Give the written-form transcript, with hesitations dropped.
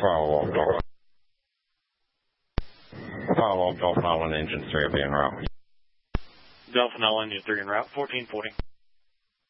Follow-up, Dolphin Island Engine 3 will be en route. Dolphin Island, Engine 3 en route, 1440.